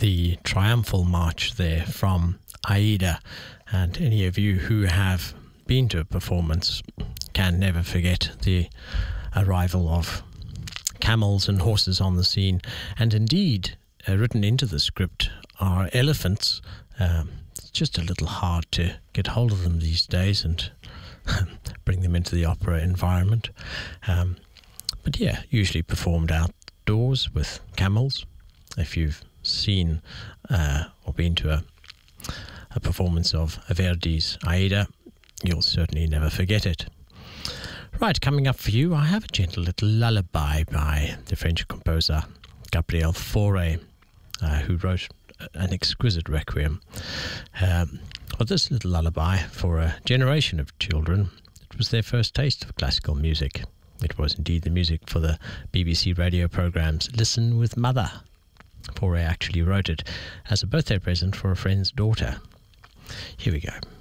the triumphal march there from Aida. And any of you who have been to a performance can never forget the arrival of camels and horses on the scene. And indeed, written into the script are elephants. It's just a little hard to get hold of them these days and bring them into the opera environment. But yeah, usually performed outdoors with camels. If you've seen or been to a performance of Verdi's Aida, you'll certainly never forget it. Right, coming up for you, I have a gentle little lullaby by the French composer Gabriel Fauré, who wrote an exquisite requiem. But this little lullaby, for a generation of children, it was their first taste of classical music. It was indeed the music for the BBC radio programmes Listen with Mother. Fauré actually wrote it as a birthday present for a friend's daughter. Here we go.